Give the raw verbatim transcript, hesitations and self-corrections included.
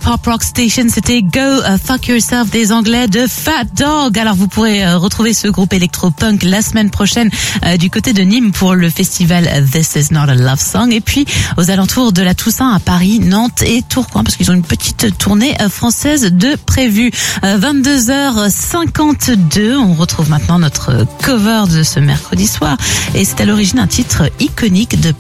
Pop Rock Station, c'était Go uh, Fuck Yourself des Anglais de Fat Dog. Alors vous pourrez uh, retrouver ce groupe électro-punk la semaine prochaine uh, du côté de Nîmes pour le festival This Is Not a Love Song, et puis aux alentours de la Toussaint à Paris, Nantes et Tourcoing, parce qu'ils ont une petite tournée uh, française de prévue. Uh, vingt-deux heures cinquante-deux, on retrouve maintenant notre cover de ce mercredi soir, et c'est à l'origine un titre iconique de